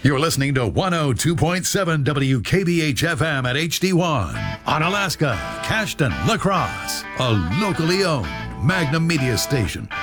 You're listening to 102.7 WKBH-FM at HD1 on Alaska, Cashton, La Crosse, a locally owned Magnum Media station